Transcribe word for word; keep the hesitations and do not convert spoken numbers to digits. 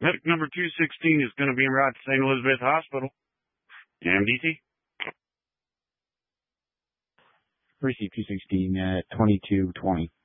Medic number two sixteen is going to be en route to Saint Elizabeth Hospital. M D T. Receive two sixteen at twenty-two twenty.